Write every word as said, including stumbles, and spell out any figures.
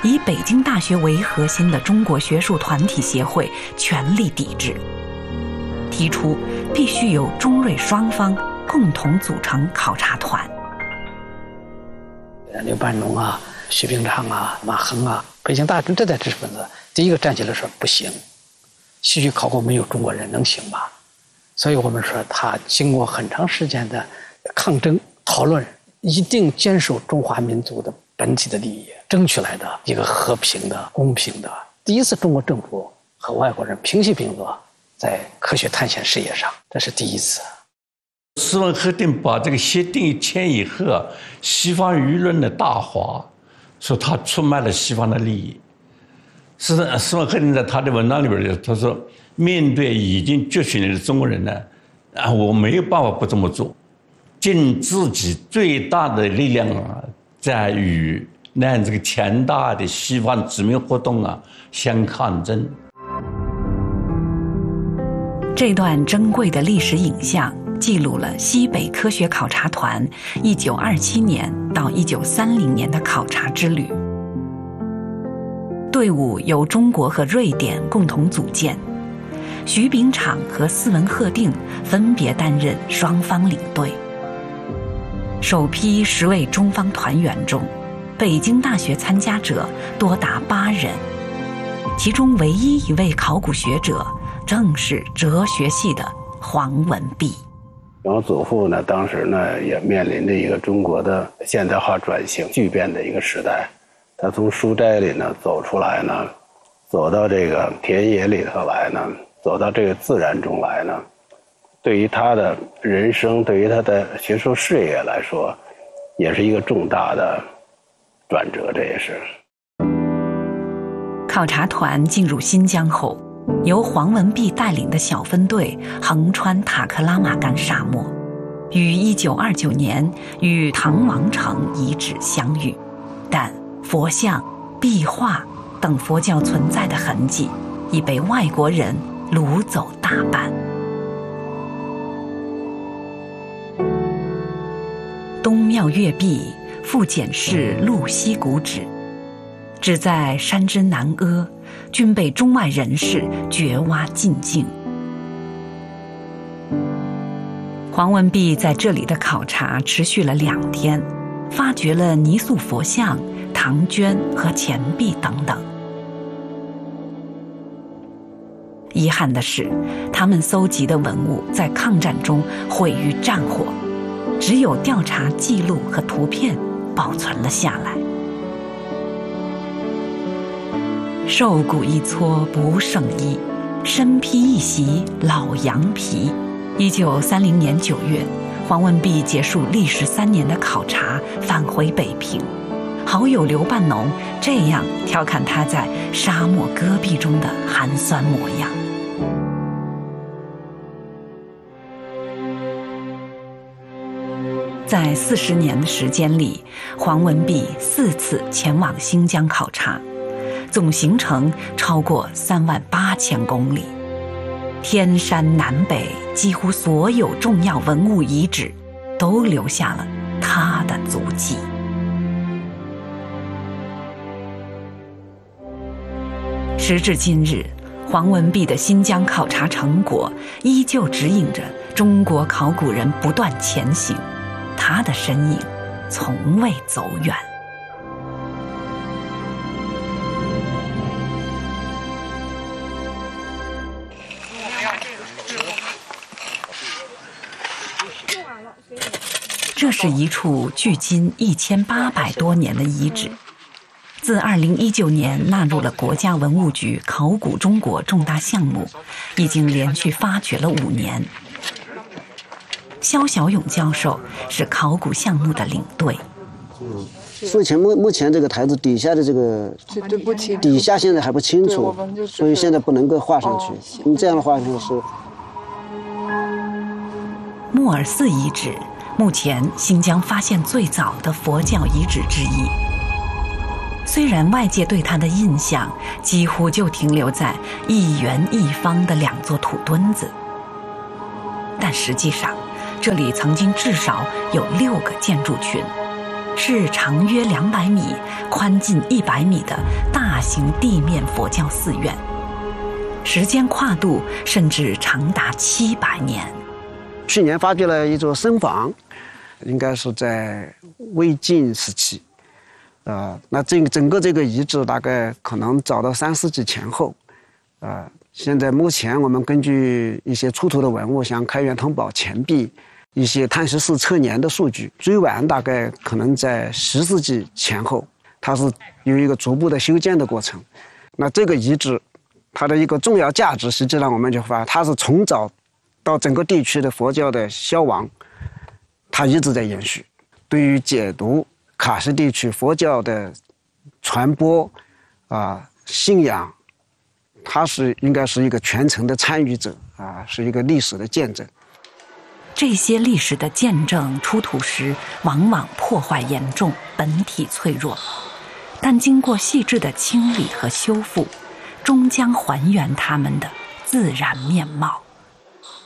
以北京大学为核心的中国学术团体协会全力抵制，提出必须由中瑞双方共同组成考察团。 刘半农啊、徐秉昌啊、马衡啊、北京大学这代知识分子，第一个站起来说不行，戏剧考古没有中国人能行吗？所以我们说他经过很长时间的抗争讨论，一定坚守中华民族的本体的利益，争取来的一个和平的、公平的。第一次中国政府和外国人平起平坐在科学探险事业上，这是第一次。 斯文赫定把这个协定一签以后，西方舆论的大哗，说他出卖了西方的利益。斯斯文赫定在他的文章里边，他说，面对已经觉醒的中国人呢，啊，我没有办法不这么做，尽自己最大的力量啊，在与那这个强大的西方殖民活动啊相抗争。 这段珍贵的历史影像记录了西北科学考察团一九二七年到一九三零年的考察之旅。队伍由中国和瑞典共同组建，徐秉昌和斯文赫定分别担任双方领队。首批十位中方团员中，北京大学参加者多达八人，其中唯一一位考古学者正是哲学系的黄文弼。 然后祖父呢，当时呢也面临着一个中国的现代化转型巨变的一个时代，他从书斋里呢走出来呢，走到这个田野里头来呢，走到这个自然中来呢，对于他的人生，对于他的学术事业来说，也是一个重大的转折。这也是考察团进入新疆后，由黄文弼带领的小分队横穿塔克拉玛干沙漠，于一九二九年与唐王城遗址相遇，但佛像、壁画等佛教存在的痕迹已被外国人掳走大半。东庙月壁复检视路西古址，只在山之南阿，均被中外人士掘挖尽境。黄文弼在这里的考察持续了两天，发掘了泥塑佛像、唐绢和钱币等等。遗憾的是，他们搜集的文物在抗战中毁于战火，只有调查记录和图片保存了下来。瘦骨一撮不胜衣，身披一袭老羊皮。一九三零年九月，黄文弼结束历时三年的考察，返回北平。好友刘半农这样调侃他在沙漠戈壁中的寒酸模样。在四十年的时间里，黄文弼四次前往新疆考察，总行程超过三万八千公里，天山南北几乎所有重要文物遗址都留下了他的足迹。时至今日，黄文弼的新疆考察成果依旧指引着中国考古人不断前行，他的身影从未走远。这是一处距今一千八百多年的遗址，自二零一九年纳入了国家文物局考古中国重大项目，已经连续发掘了五年。肖小勇教授是考古项目的领队。 嗯，目前目目前这个台子底下的这个底下现在还不清楚，所以现在不能够画上去。你这样的话就是莫尔寺遗址，目前新疆发现最早的佛教遗址之一。虽然外界对它的印象几乎就停留在一圆一方的两座土墩子，但实际上这里曾经至少有六个建筑群， 是长约两百米、宽近一百米的大型地面佛教寺院，时间跨度甚至长达七百年。 去年发掘了一座僧房，应该是在魏晋时期，呃，那这个整个这个遗址大概可能找到三世纪前后，呃，现在目前我们根据一些出土的文物，像开元通宝钱币、一些碳十四测年的数据，最晚大概可能在十世纪前后，它是有一个逐步的修建的过程。那这个遗址，它的一个重要价值，实际上我们就发现，它是从早到整个地区的佛教的消亡，它一直在延续。对于解读喀什地区佛教的传播啊、信仰，它是应该是一个全程的参与者啊，是一个历史的见证。 这些历史的见证出土时，往往破坏严重，本体脆弱，但经过细致的清理和修复，终将还原它们的自然面貌。